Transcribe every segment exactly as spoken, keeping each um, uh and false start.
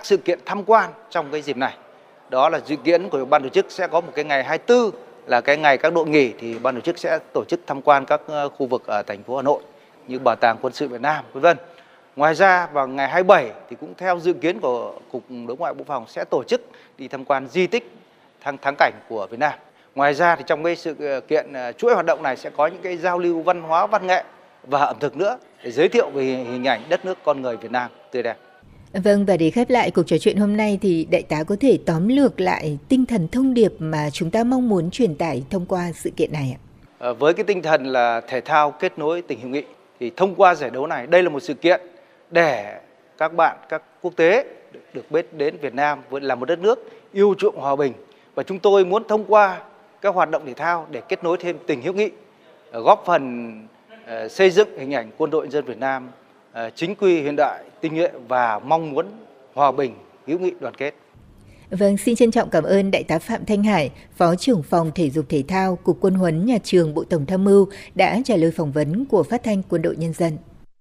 các sự kiện tham quan trong cái dịp này. Đó là dự kiến của ban tổ chức sẽ có một cái ngày hai mươi tư là cái ngày các đội nghỉ, thì ban tổ chức sẽ tổ chức tham quan các khu vực ở thành phố Hà Nội như Bảo tàng Quân sự Việt Nam, vân vân. Ngoài ra vào ngày hai mươi bảy thì cũng theo dự kiến của Cục Đối ngoại Bộ Quốc phòng sẽ tổ chức đi tham quan di tích thắng thắng cảnh của Việt Nam. Ngoài ra thì trong cái sự kiện chuỗi hoạt động này sẽ có những cái giao lưu văn hóa, văn nghệ và ẩm thực nữa để giới thiệu về hình ảnh đất nước, con người Việt Nam tươi đẹp. Vâng, và để khép lại cuộc trò chuyện hôm nay thì đại tá có thể tóm lược lại tinh thần thông điệp mà chúng ta mong muốn truyền tải thông qua sự kiện này ạ? À, với cái tinh thần là thể thao kết nối tình hữu nghị thì thông qua giải đấu này, đây là một sự kiện để các bạn, các quốc tế được biết đến Việt Nam là một đất nước yêu chuộng hòa bình, và chúng tôi muốn thông qua các hoạt động thể thao để kết nối thêm tình hữu nghị, góp phần uh, xây dựng hình ảnh quân đội nhân dân Việt Nam uh, chính quy, hiện đại, tinh nhuệ và mong muốn hòa bình, hữu nghị, đoàn kết. Vâng, xin trân trọng cảm ơn Đại tá Phạm Thanh Hải, Phó trưởng phòng Thể dục Thể thao, Cục Quân huấn Nhà trường Bộ Tổng tham mưu đã trả lời phỏng vấn của Phát thanh Quân đội Nhân dân.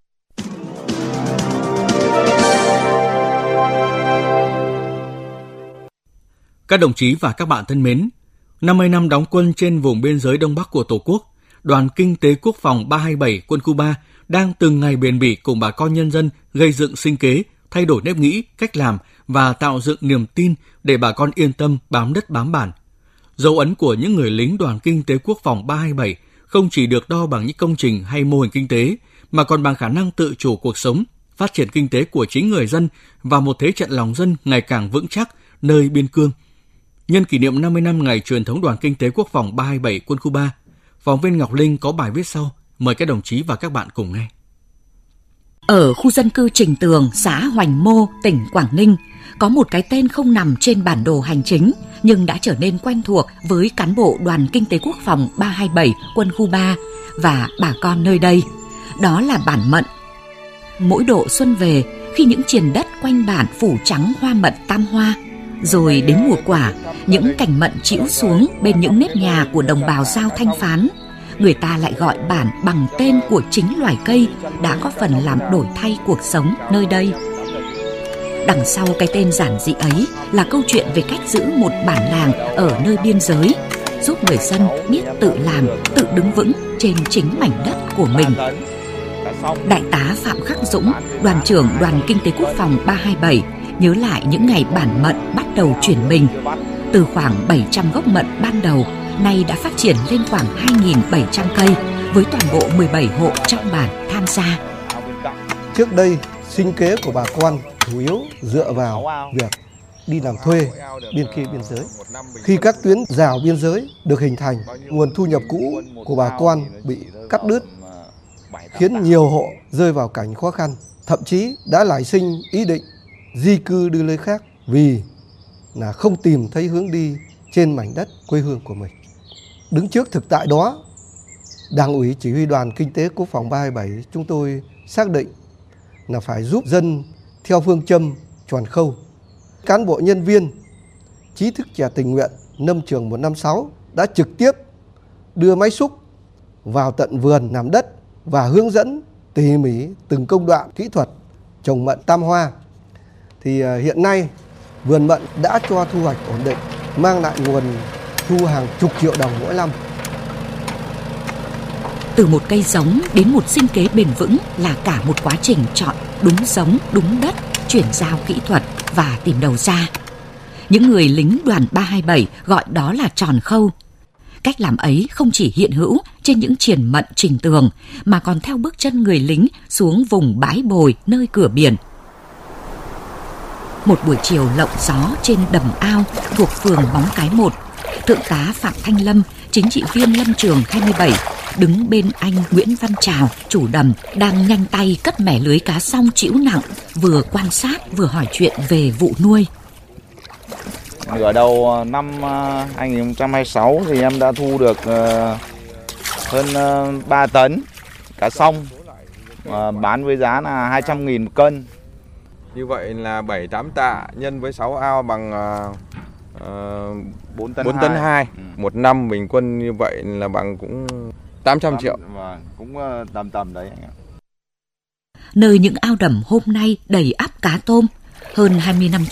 Các đồng chí và các bạn thân mến, năm mươi năm đóng quân trên vùng biên giới Đông Bắc của Tổ quốc, Đoàn Kinh tế Quốc phòng ba hai bảy Quân khu ba đang từng ngày bền bỉ cùng bà con nhân dân gây dựng sinh kế, thay đổi nếp nghĩ, cách làm và tạo dựng niềm tin để bà con yên tâm bám đất bám bản. Dấu ấn của những người lính Đoàn Kinh tế Quốc phòng ba hai bảy không chỉ được đo bằng những công trình hay mô hình kinh tế, mà còn bằng khả năng tự chủ cuộc sống, phát triển kinh tế của chính người dân và một thế trận lòng dân ngày càng vững chắc nơi biên cương. Nhân kỷ niệm năm mươi năm ngày truyền thống Đoàn Kinh tế Quốc phòng ba hai bảy Quân khu ba, phóng viên Ngọc Linh có bài viết sau. Mời các đồng chí và các bạn cùng nghe. Ở khu dân cư Trình Tường, xã Hoành Mô, tỉnh Quảng Ninh, có một cái tên không nằm trên bản đồ hành chính nhưng đã trở nên quen thuộc với cán bộ Đoàn Kinh tế Quốc phòng ba hai bảy Quân khu ba và bà con nơi đây. Đó là bản Mận. Mỗi độ xuân về, khi những triền đất quanh bản phủ trắng hoa mận tam hoa, rồi đến mùa quả, những cành mận trĩu xuống bên những nếp nhà của đồng bào Dao Thanh Phán, người ta lại gọi bản bằng tên của chính loài cây đã có phần làm đổi thay cuộc sống nơi đây. Đằng sau cái tên giản dị ấy là câu chuyện về cách giữ một bản làng ở nơi biên giới, giúp người dân biết tự làm, tự đứng vững trên chính mảnh đất của mình. Đại tá Phạm Khắc Dũng, đoàn trưởng Đoàn Kinh tế Quốc phòng ba hai bảy, nhớ lại những ngày bản Mận bắt đầu chuyển mình. Từ khoảng bảy trăm gốc mận ban đầu, nay đã phát triển lên khoảng hai nghìn bảy trăm cây, với toàn bộ mười bảy hộ trong bản tham gia. Trước đây, sinh kế của bà con chủ yếu dựa vào việc đi làm thuê bên kia biên giới. Khi các tuyến rào biên giới được hình thành, nguồn thu nhập cũ của bà con bị cắt đứt, khiến nhiều hộ rơi vào cảnh khó khăn, thậm chí đã nảy sinh ý định di cư đi nơi khác vì là không tìm thấy hướng đi trên mảnh đất quê hương của mình. Đứng trước thực tại đó, Đảng ủy Chỉ huy Đoàn Kinh tế Quốc phòng ba hai bảy chúng tôi xác định là phải giúp dân theo phương châm tròn khâu. Cán bộ nhân viên, trí thức trẻ tình nguyện Nông trường một năm sáu đã trực tiếp đưa máy xúc vào tận vườn làm đất và hướng dẫn tỉ mỉ từng công đoạn kỹ thuật trồng mận tam hoa. Thì hiện nay vườn mận đã cho thu hoạch ổn định, mang lại nguồn thu hàng chục triệu đồng mỗi năm. Từ một cây giống đến một sinh kế bền vững là cả một quá trình chọn đúng giống, đúng đất, chuyển giao kỹ thuật và tìm đầu ra. Những người lính đoàn ba hai bảy gọi đó là tròn khâu. Cách làm ấy không chỉ hiện hữu trên những triền mận Trình Tường, mà còn theo bước chân người lính xuống vùng bãi bồi nơi cửa biển. Một buổi chiều lộng gió trên đầm ao thuộc phường Móng Cái một, Thượng tá Phạm Thanh Lâm, chính trị viên lâm trường hai mươi bảy, đứng bên anh Nguyễn Văn Trào, chủ đầm, đang nhanh tay cất mẻ lưới cá song trĩu nặng, vừa quan sát vừa hỏi chuyện về vụ nuôi. Nửa đầu năm hai nghìn không trăm hai mươi sáu thì em đã thu được hơn ba tấn cá song, bán với giá là hai trăm nghìn một cân. Như vậy là bảy tám tạ nhân với sáu ao bằng uh, bốn tấn hai. Ừ. Một năm bình quân như vậy là bằng cũng tám trăm triệu. Vâng, cũng tầm tầm đấy anh ạ. Nơi những ao đầm hôm nay đầy ắp cá tôm, hơn hai mươi năm